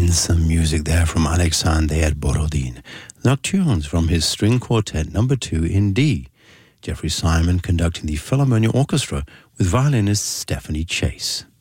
Some music there from Alexander Borodin. Nocturnes from his string quartet number 2 in D. Jeffrey Simon conducting the Philharmonia Orchestra with violinist Stephanie Chase.